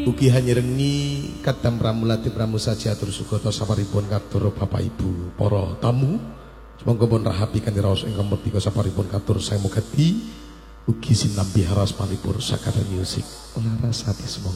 Ugi hanyerengi kadam pramulati pramusaji atur sugata saparipun katur Bapak Ibu para tamu. Semoga pun rahapi kanthi raos ingkang merdika saparipun katur saya mugati ugi sinambi haras malipur sakada musik laras hati semua.